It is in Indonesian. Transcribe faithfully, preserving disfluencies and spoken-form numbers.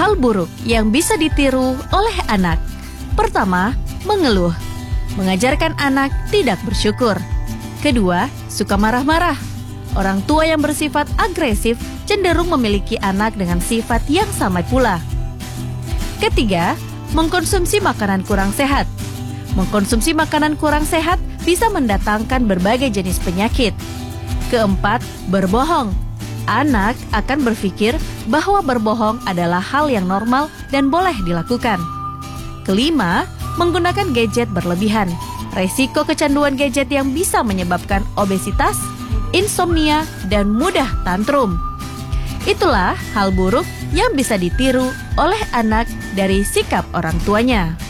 Hal buruk yang bisa ditiru oleh anak. Pertama, mengeluh. Mengajarkan anak tidak bersyukur. Kedua, suka marah-marah. Orang tua yang bersifat agresif cenderung memiliki anak dengan sifat yang sama pula. Ketiga, mengkonsumsi makanan kurang sehat. Mengkonsumsi makanan kurang sehat bisa mendatangkan berbagai jenis penyakit. Keempat, berbohong. Anak akan berpikir bahwa berbohong adalah hal yang normal dan boleh dilakukan. Kelima, menggunakan gadget berlebihan. Resiko kecanduan gadget yang bisa menyebabkan obesitas, insomnia, dan mudah tantrum. Itulah hal buruk yang bisa ditiru oleh anak dari sikap orang tuanya.